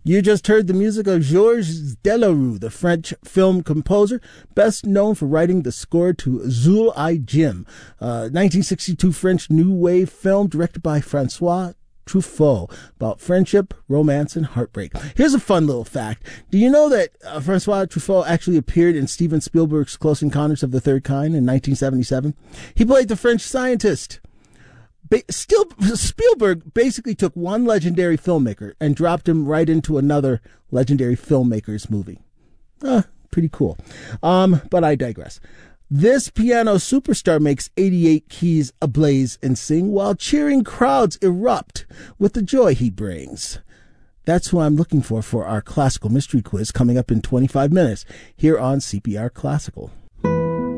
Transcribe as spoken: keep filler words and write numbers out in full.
You just heard the music of Georges Delerue, the French film composer, best known for writing the score to Zul I Jim, a nineteen sixty-two French new wave film directed by Francois Truffaut about friendship, romance, and heartbreak. Here's a fun little fact. Do you know that uh, Francois Truffaut actually appeared in Steven Spielberg's Close Encounters of the Third Kind in nineteen seventy-seven? He played the French scientist. Ba- Still, Spielberg basically took one legendary filmmaker and dropped him right into another legendary filmmaker's movie. Uh, pretty cool. Um, but I digress. This piano superstar makes eighty-eight keys ablaze and sing while cheering crowds erupt with the joy he brings. That's who I'm looking for for our classical mystery quiz coming up in twenty-five minutes here on C P R Classical.